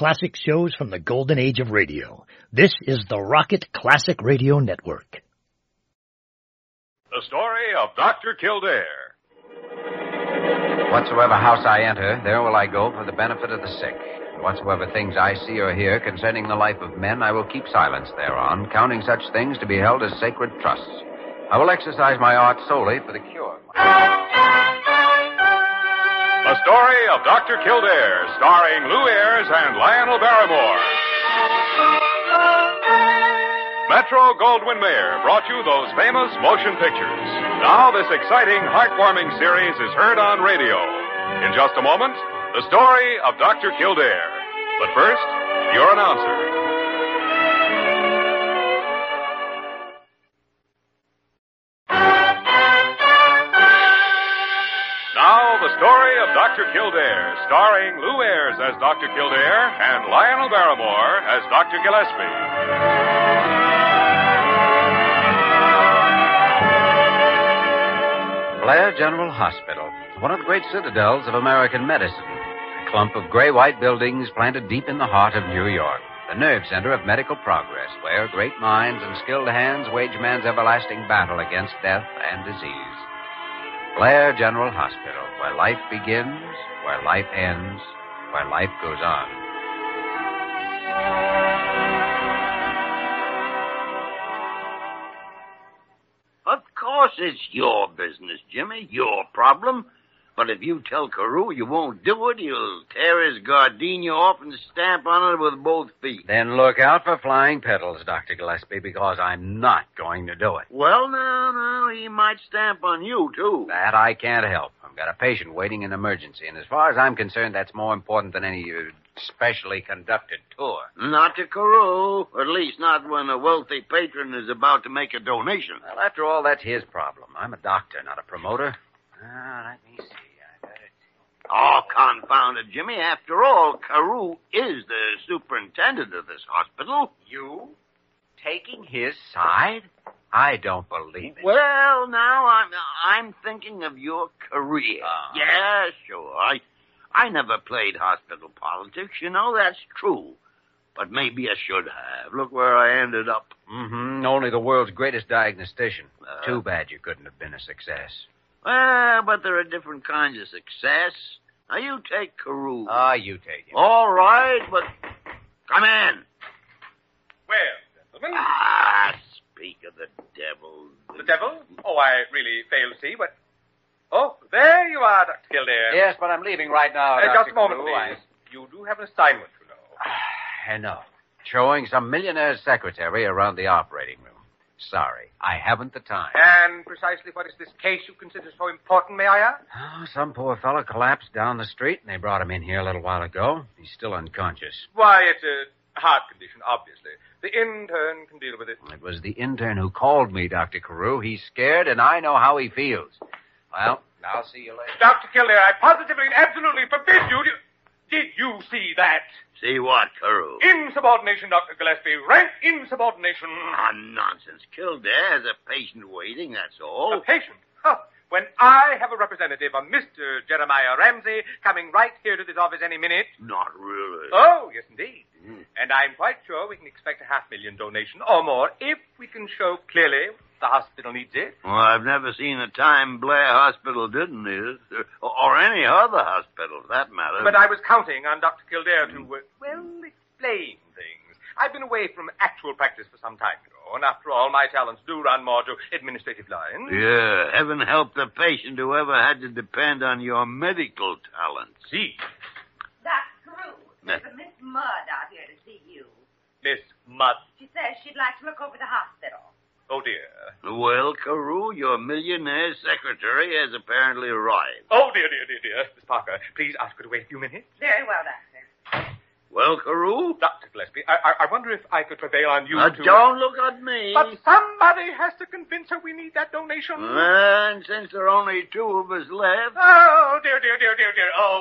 classic shows from the golden age of radio. This is the Rocket Classic Radio Network. The story of Dr. Kildare. Whatsoever house I enter, there will I go for the benefit of the sick. And whatsoever things I see or hear concerning the life of men, I will keep silence thereon, counting such things to be held as sacred trusts. I will exercise my art solely for the cure. The story of Dr. Kildare, starring Lou Ayres and Lionel Barrymore. Metro-Goldwyn-Mayer brought you those famous motion pictures. Now this exciting, heartwarming series is heard on radio. In just a moment, the story of Dr. Kildare. But first, your announcer. Now, the story of Dr. Kildare, starring Lou Ayres as Dr. Kildare and Lionel Barrymore as Dr. Gillespie. Blair General Hospital, one of the great citadels of American medicine. A clump of gray-white buildings planted deep in the heart of New York. The nerve center of medical progress, where great minds and skilled hands wage man's everlasting battle against death and disease. Blair General Hospital, where life begins, where life ends, where life goes on. Of course it's your business, Jimmy, your problem. But if you tell Carew you won't do it, he'll tear his gardenia off and stamp on it with both feet. Then look out for flying petals, Dr. Gillespie, because I'm not going to do it. Well, now, he might stamp on you, too. That I can't help. I've got a patient waiting in emergency, and as far as I'm concerned, that's more important than any specially conducted tour. Not to Carew, or at least not when a wealthy patron is about to make a donation. Well, after all, that's his problem. I'm a doctor, not a promoter. Let me see. Oh, confound it, Jimmy. After all, Carew is the superintendent of this hospital. You? Taking his side? I don't believe it. Well, now, I'm thinking of your career. Yeah, sure. I never played hospital politics, you know, that's true. But maybe I should have. Look where I ended up. Mm-hmm. Only the world's greatest diagnostician. Too bad you couldn't have been a success. Well, but there are different kinds of success. Now, you take Carew. You take him. All right, but come in. Well, gentlemen. Speak of the devil. The devil? Oh, I really fail to see, but... Oh, there you are, Dr. Kildare. Yes, but I'm leaving right now, Just a moment, please. You do have an assignment, you know. I know. Showing some millionaire's secretary around the operating room. Sorry, I haven't the time. And precisely what is this case you consider so important, may I ask? Oh, some poor fellow collapsed down the street, and they brought him in here a little while ago. He's still unconscious. Why, it's a heart condition, obviously. The intern can deal with it. It was the intern who called me, Dr. Carew. He's scared, and I know how he feels. Well, I'll see you later. Dr. Kildare, I positively and absolutely forbid you to... Did you see that? See what, Carew? Insubordination, Dr. Gillespie. Rank insubordination. Nonsense. Kildare has a patient waiting, that's all. A patient? Huh. When I have a representative, a Mr. Jeremiah Ramsey, coming right here to this office any minute. Not really. Oh, yes, indeed. And I'm quite sure we can expect a $500,000 donation or more if we can show clearly the hospital needs it. Well, I've never seen a time Blair Hospital didn't need it, or any other hospital, for that matter. But I was counting on Dr. Kildare to, explain things. I've been away from actual practice for some time, you know, and after all, my talents do run more to administrative lines. Yeah, heaven help the patient who ever had to depend on your medical talents. See. Dr. Carew, there's a Miss Mudd out here to see you. Miss Mudd? She says she'd like to look over the hospital. Oh, dear. Well, Carew, your millionaire secretary has apparently arrived. Oh, dear. Miss Parker, please ask her to wait a few minutes. Very well, Doctor. Well, Carew? Dr. Gillespie, I wonder if I could prevail on you to... Don't look at me. But somebody has to convince her we need that donation. And since there are only two of us left... Oh, dear. Oh,